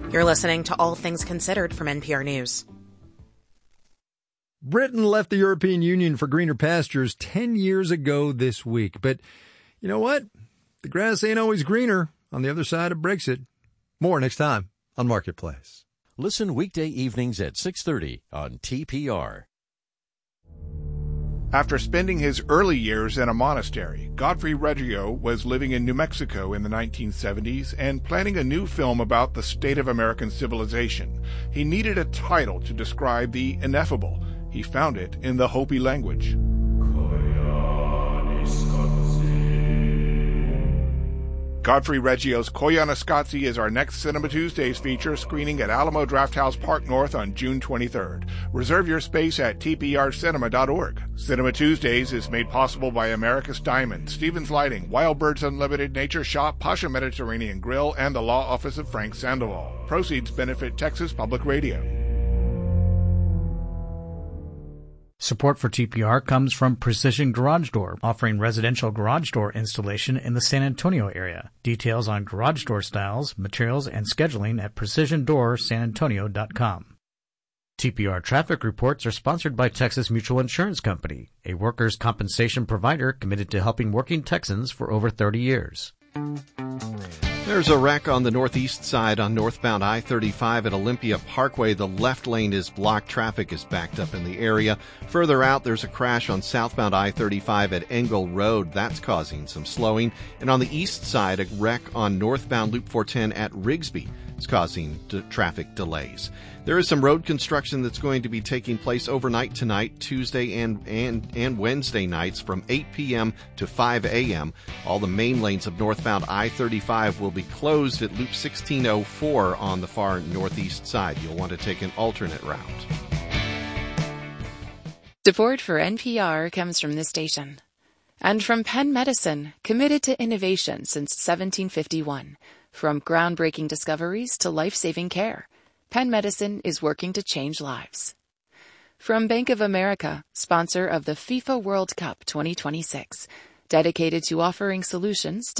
You're listening to All Things Considered from NPR News. Britain left the European Union for greener pastures 10 years ago this week. But you know what? The grass ain't always greener on the other side of Brexit. More next time on Marketplace. Listen weekday evenings at 6:30 on TPR. After spending his early years in a monastery, Godfrey Reggio was living in New Mexico in the 1970s and planning a new film about the state of American civilization. He needed a title to describe the ineffable. He found it in the Hopi language. Godfrey Reggio's Koyaanisqatsi is our next Cinema Tuesdays feature, screening at Alamo Drafthouse Park North on June 23rd. Reserve your space at tprcinema.org. Cinema Tuesdays is made possible by America's Diamond, Stevens Lighting, Wild Birds Unlimited Nature Shop, Pasha Mediterranean Grill, and the Law Office of Frank Sandoval. Proceeds benefit Texas Public Radio. Support for TPR comes from Precision Garage Door, offering residential garage door installation in the San Antonio area. Details on garage door styles, materials, and scheduling at precisiondoorsanantonio.com. TPR traffic reports are sponsored by Texas Mutual Insurance Company, a workers' compensation provider committed to helping working Texans for over 30 years. There's a wreck on the northeast side on northbound I-35 at Olympia Parkway. The left lane is blocked. Traffic is backed up in the area. Further out, there's a crash on southbound I-35 at Engel Road. That's causing some slowing. And on the east side, a wreck on northbound Loop 410 at Rigsby. It's causing traffic delays. There is some road construction that's going to be taking place overnight tonight, Tuesday and Wednesday nights from 8 p.m. to 5 a.m. All the main lanes of northbound I-35 will be closed at Loop 1604 on the far northeast side. You'll want to take an alternate route. Support for NPR comes from this station and from Penn Medicine, committed to innovation since 1751. From groundbreaking discoveries to life-saving care, Penn Medicine is working to change lives. From Bank of America, sponsor of the FIFA World Cup 2026, dedicated to offering solutions to